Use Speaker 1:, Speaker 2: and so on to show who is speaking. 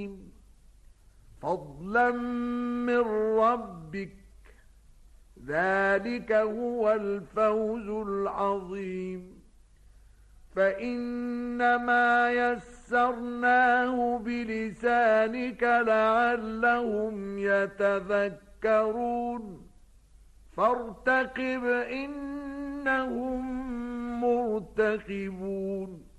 Speaker 1: فضلا من ربك، ذلك هو الفوز العظيم. فإنما يسرناه بلسانك لعلهم يتذكرون. فارتقب إنهم مرتقبون.